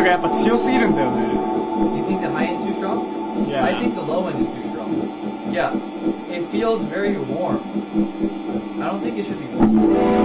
がやっぱ強すぎるんだよね。 You think the high end is too strong? Yeah. I think the low end is too strong. Yeah. It feels very warm. I don't think it should be warm.